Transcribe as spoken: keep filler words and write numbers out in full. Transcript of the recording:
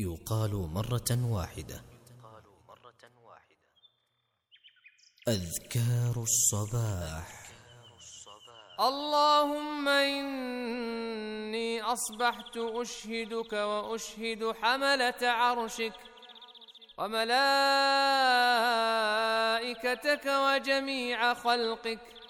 يقال مرة واحدة. أذكار الصباح. اللهم إني أصبحت أشهدك وأشهد حملة عرشك وملائكتك وجميع خلقك